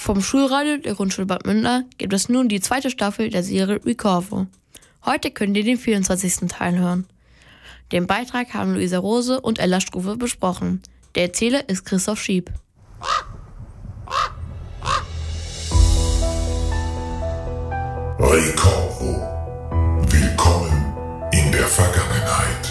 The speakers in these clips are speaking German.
Vom Schulradio der Grundschule Bad Münder gibt es nun die 2. Staffel der Serie Ricorvo. Heute könnt ihr den 24. Teil hören. Den Beitrag haben Luisa Rose und Ella Struve besprochen. Der Erzähler ist Christoph Schieb. Ricorvo. Willkommen in der Vergangenheit.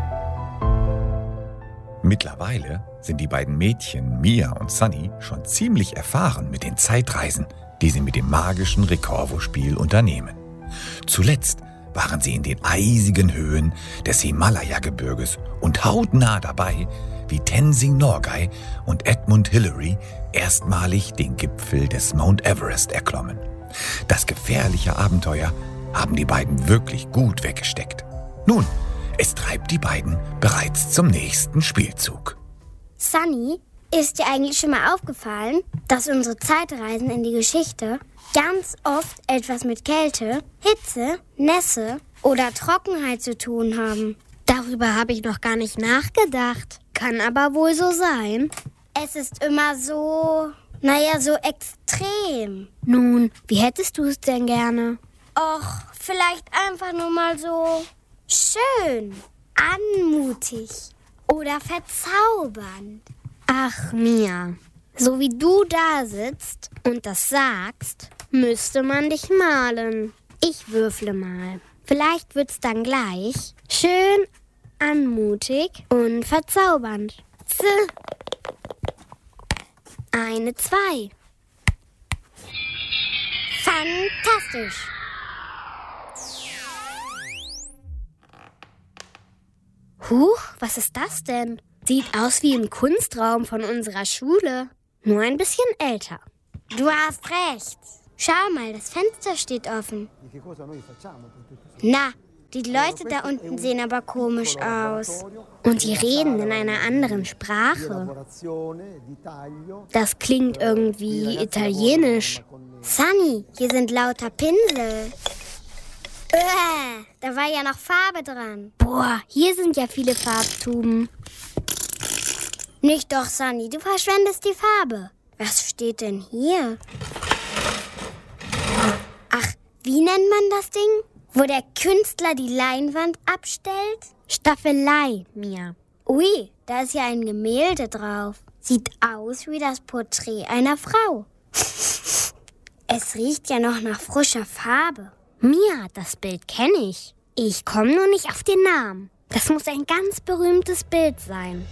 Mittlerweile sind die beiden Mädchen, Mia und Sunny, schon ziemlich erfahren mit den Zeitreisen, die sie mit dem magischen Ricorvo-Spiel unternehmen. Zuletzt waren sie in den eisigen Höhen des Himalaya-Gebirges und hautnah dabei, wie Tenzing Norgay und Edmund Hillary erstmalig den Gipfel des Mount Everest erklommen. Das gefährliche Abenteuer haben die beiden wirklich gut weggesteckt. Nun, es treibt die beiden bereits zum nächsten Spielzug. Sunny, ist dir eigentlich schon mal aufgefallen, dass unsere Zeitreisen in die Geschichte ganz oft etwas mit Kälte, Hitze, Nässe oder Trockenheit zu tun haben? Darüber habe ich noch gar nicht nachgedacht. Kann aber wohl so sein. Es ist immer so extrem. Nun, wie hättest du es denn gerne? Och, vielleicht einfach nur mal so schön, anmutig oder verzaubernd. Ach, Mia, so wie du da sitzt und das sagst, müsste man dich malen. Ich würfle mal. Vielleicht wird's dann gleich schön, anmutig und verzaubernd. Eine 2. Fantastisch. Huch, was ist das denn? Sieht aus wie im Kunstraum von unserer Schule. Nur ein bisschen älter. Du hast recht. Schau mal, das Fenster steht offen. Na, die Leute da unten sehen aber komisch aus. Und die reden in einer anderen Sprache. Das klingt irgendwie italienisch. Sunny, hier sind lauter Pinsel. Da war ja noch Farbe dran. Boah, hier sind ja viele Farbtuben. Nicht doch, Sunny, du verschwendest die Farbe. Was steht denn hier? Ach, wie nennt man das Ding? Wo der Künstler die Leinwand abstellt? Staffelei, Mia. Ui, da ist ja ein Gemälde drauf. Sieht aus wie das Porträt einer Frau. Es riecht ja noch nach frischer Farbe. Mia, das Bild kenne ich. Ich komme nur nicht auf den Namen. Das muss ein ganz berühmtes Bild sein.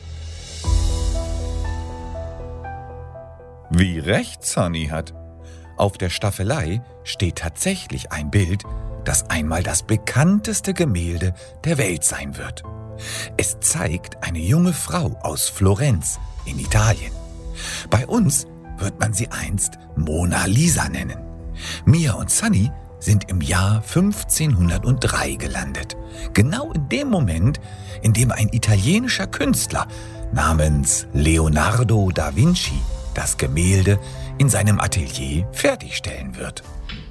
Wie recht Sunny hat. Auf der Staffelei steht tatsächlich ein Bild, das einmal das bekannteste Gemälde der Welt sein wird. Es zeigt eine junge Frau aus Florenz in Italien. Bei uns wird man sie einst Mona Lisa nennen. Mia und Sunny sind im Jahr 1503 gelandet. Genau in dem Moment, in dem ein italienischer Künstler namens Leonardo da Vinci das Gemälde in seinem Atelier fertigstellen wird.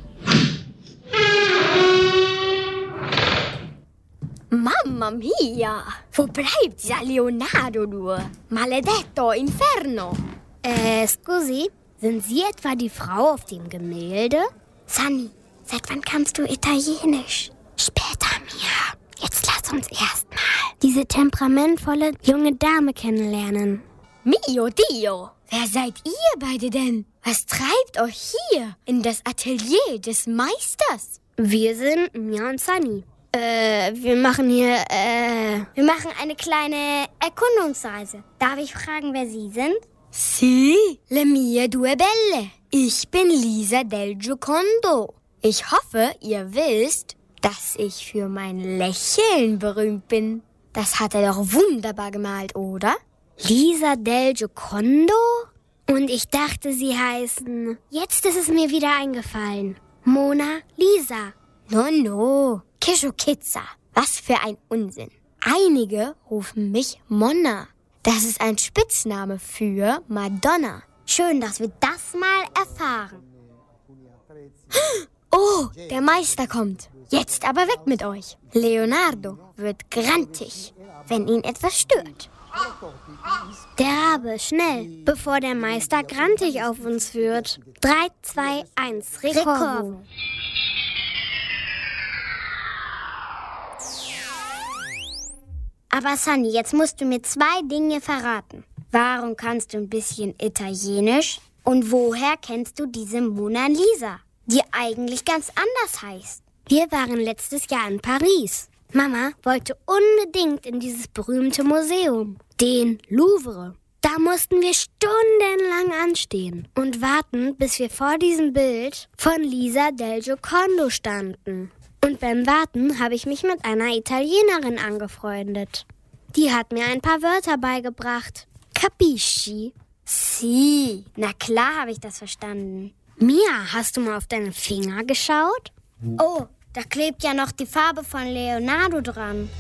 Mamma mia! Wo bleibt dieser Leonardo nur? Maledetto Inferno! Scusi, sind Sie etwa die Frau auf dem Gemälde? Sunny, seit wann kannst du Italienisch? Später, Mia. Jetzt lass uns erstmal diese temperamentvolle junge Dame kennenlernen. Mio Dio! Wer seid ihr beide denn? Was treibt euch hier in das Atelier des Meisters? Wir sind Mia und Sunny. Wir machen eine kleine Erkundungsreise. Darf ich fragen, wer Sie sind? Sì, le mie due belle. Ich bin Lisa del Giocondo. Ich hoffe, ihr wisst, dass ich für mein Lächeln berühmt bin. Das hat er doch wunderbar gemalt, oder? Lisa del Giocondo? Und ich dachte, sie heißen... Jetzt ist es mir wieder eingefallen. Mona Lisa. No, che sciocchezza. Was für ein Unsinn. Einige rufen mich Monna. Das ist ein Spitzname für Madonna. Schön, dass wir das mal erfahren. Oh, der Meister kommt. Jetzt aber weg mit euch. Leonardo wird grantig, wenn ihn etwas stört. Der Rabe, schnell, bevor der Meister grantig auf uns wird. 3, 2, 1, Rekorvo. Aber Sunny, jetzt musst du mir 2 Dinge verraten. Warum kannst du ein bisschen Italienisch? Und woher kennst du diese Mona Lisa, die eigentlich ganz anders heißt? Wir waren letztes Jahr in Paris. Mama wollte unbedingt in dieses berühmte Museum, den Louvre. Da mussten wir stundenlang anstehen und warten, bis wir vor diesem Bild von Lisa del Giocondo standen. Und beim Warten habe ich mich mit einer Italienerin angefreundet. Die hat mir ein paar Wörter beigebracht. Capisci? Si, na klar habe ich das verstanden. Mia, hast du mal auf deine Finger geschaut? Oh, da klebt ja noch die Farbe von Leonardo dran.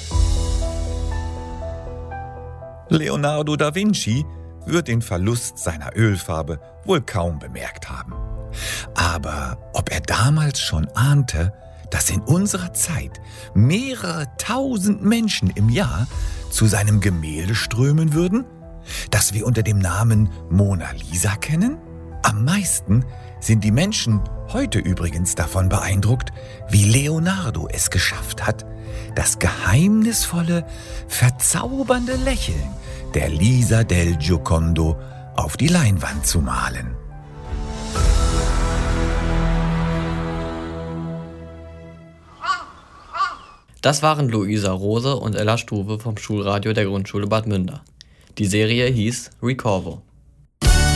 Leonardo da Vinci wird den Verlust seiner Ölfarbe wohl kaum bemerkt haben. Aber ob er damals schon ahnte, dass in unserer Zeit mehrere tausend Menschen im Jahr zu seinem Gemälde strömen würden, das wir unter dem Namen Mona Lisa kennen? Am meisten sind die Menschen heute übrigens davon beeindruckt, wie Leonardo es geschafft hat, das geheimnisvolle, verzaubernde Lächeln der Lisa del Giocondo auf die Leinwand zu malen. Das waren Luisa Rose und Ella Struve vom Schulradio der Grundschule Bad Münder. Die Serie hieß Rekorvo.